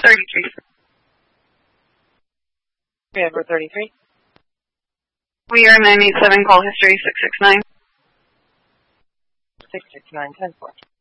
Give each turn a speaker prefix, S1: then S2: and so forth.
S1: 33.
S2: November 33.
S1: We are 987, call history 669.
S2: 669, 10-4.